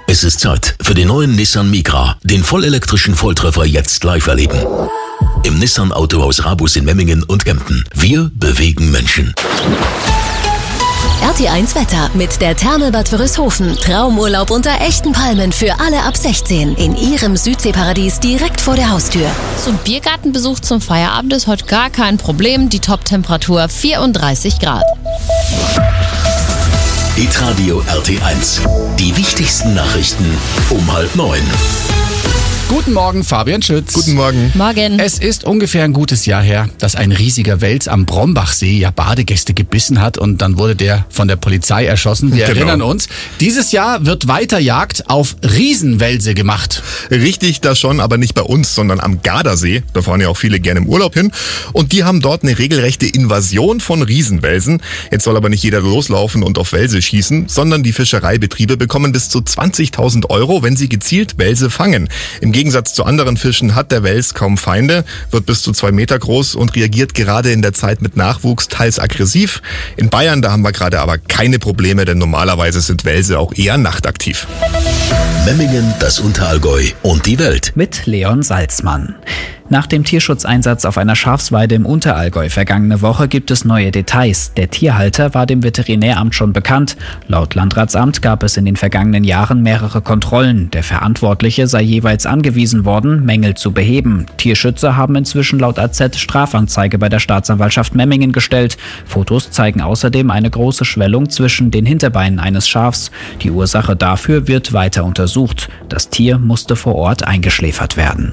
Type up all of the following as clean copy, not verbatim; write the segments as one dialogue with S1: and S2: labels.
S1: Es ist Zeit für den neuen Nissan Micra, den vollelektrischen Volltreffer jetzt live erleben. Im Nissan Autohaus Rabus in Memmingen und Kempten. Wir bewegen Menschen.
S2: RT1 Wetter mit der Therme Bad Wörishofen. Traumurlaub unter echten Palmen für alle ab 16 in ihrem Südseeparadies direkt vor der Haustür.
S3: So ein Biergartenbesuch zum Feierabend ist heute gar kein Problem. Die Top-Temperatur 34 Grad.
S1: Hitradio RT1. Die wichtigsten Nachrichten um 8:30.
S4: Guten Morgen, Fabian Schütz.
S5: Guten Morgen.
S3: Morgen.
S4: Es ist ungefähr ein gutes Jahr her, dass ein riesiger Wels am Brombachsee ja Badegäste gebissen hat und dann wurde der von der Polizei erschossen. Wir erinnern uns. Dieses Jahr wird weiter Jagd auf Riesenwelse gemacht.
S5: Richtig, das schon, aber nicht bei uns, sondern am Gardasee. Da fahren ja auch viele gerne im Urlaub hin. Und die haben dort eine regelrechte Invasion von Riesenwelsen. Jetzt soll aber nicht jeder loslaufen und auf Welse schießen, sondern die Fischereibetriebe bekommen bis zu 20.000 €, wenn sie gezielt Welse fangen. Im Gegensatz zu anderen Fischen hat der Wels kaum Feinde, wird bis zu 2 Meter groß und reagiert gerade in der Zeit mit Nachwuchs teils aggressiv. In Bayern, da haben wir gerade aber keine Probleme, denn normalerweise sind Welse auch eher nachtaktiv.
S1: Memmingen, das Unterallgäu und die Welt.
S6: Mit Leon Salzmann. Nach dem Tierschutzeinsatz auf einer Schafsweide im Unterallgäu vergangene Woche gibt es neue Details. Der Tierhalter war dem Veterinäramt schon bekannt. Laut Landratsamt gab es in den vergangenen Jahren mehrere Kontrollen. Der Verantwortliche sei jeweils angewiesen worden, Mängel zu beheben. Tierschützer haben inzwischen laut AZ Strafanzeige bei der Staatsanwaltschaft Memmingen gestellt. Fotos zeigen außerdem eine große Schwellung zwischen den Hinterbeinen eines Schafs. Die Ursache dafür wird weiter untersucht. Das Tier musste vor Ort eingeschläfert werden.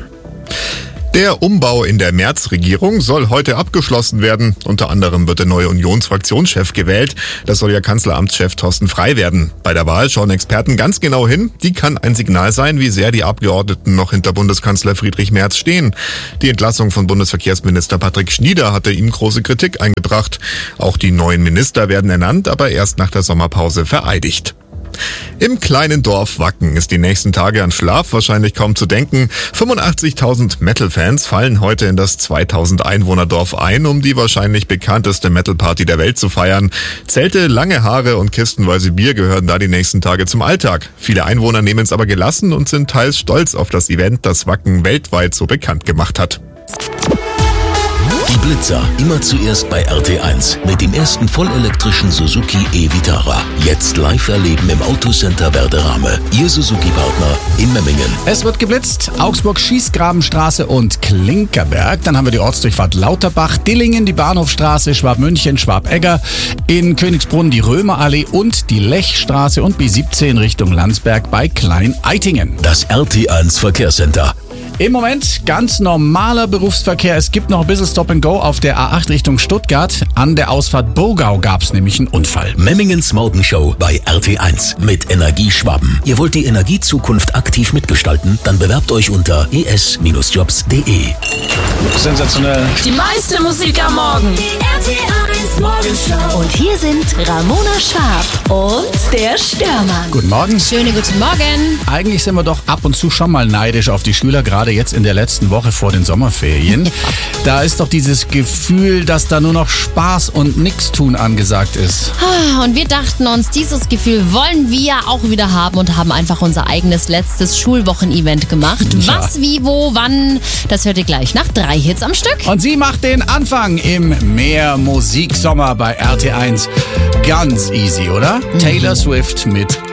S5: Der Umbau in der Merz-Regierung soll heute abgeschlossen werden. Unter anderem wird der neue Unionsfraktionschef gewählt. Das soll ja Kanzleramtschef Thorsten Frey werden. Bei der Wahl schauen Experten ganz genau hin. Die kann ein Signal sein, wie sehr die Abgeordneten noch hinter Bundeskanzler Friedrich Merz stehen. Die Entlassung von Bundesverkehrsminister Patrick Schnieder hatte ihm große Kritik eingebracht. Auch die neuen Minister werden ernannt, aber erst nach der Sommerpause vereidigt. Im kleinen Dorf Wacken ist die nächsten Tage an Schlaf wahrscheinlich kaum zu denken. 85.000 Metal-Fans fallen heute in das 2000 Einwohner-Dorf ein, um die wahrscheinlich bekannteste Metal-Party der Welt zu feiern. Zelte, lange Haare und kistenweise Bier gehören da die nächsten Tage zum Alltag. Viele Einwohner nehmen es aber gelassen und sind teils stolz auf das Event, das Wacken weltweit so bekannt gemacht hat.
S1: Die Blitzer, immer zuerst bei RT1 mit dem ersten vollelektrischen Suzuki e-Vitara. Jetzt live erleben im Autocenter Werderame. Ihr Suzuki-Partner in Memmingen.
S4: Es wird geblitzt. Augsburg, Schießgrabenstraße und Klinkerberg. Dann haben wir die Ortsdurchfahrt Lauterbach, Dillingen, die Bahnhofstraße, Schwabmünchen, Schwabegger. In Königsbrunn die Römerallee und die Lechstraße und B17 Richtung Landsberg bei Klein-Eitingen.
S1: Das RT1 Verkehrscenter.
S4: Im Moment ganz normaler Berufsverkehr. Es gibt noch ein bisschen Stop and Go auf der A8 Richtung Stuttgart. An der Ausfahrt Burgau gab es nämlich einen Unfall.
S1: Memmingens Morgenshow bei RT1 mit Energie Schwaben. Ihr wollt die Energiezukunft aktiv mitgestalten? Dann bewerbt euch unter es-jobs.de.
S4: Sensationell.
S3: Die meiste Musik am Morgen.
S2: Die RT1 Morgenshow. Und hier sind Ramona Schwab und der Störmann.
S4: Guten Morgen.
S3: Schönen guten Morgen.
S4: Eigentlich sind wir doch ab und zu schon mal neidisch auf die Schüler, gerade jetzt in der letzten Woche vor den Sommerferien. Da ist doch dieses Gefühl, dass da nur noch Spaß und Nichtstun angesagt ist.
S3: Und wir dachten uns, dieses Gefühl wollen wir auch wieder haben und haben einfach unser eigenes letztes Schulwochen-Event gemacht.
S4: Ja.
S3: Was, wie, wo, wann, das hört ihr gleich nach 3 Hits am Stück.
S4: Und sie macht den Anfang im Mehr Musiksommer bei RT1. Ganz easy, oder? Taylor Swift mit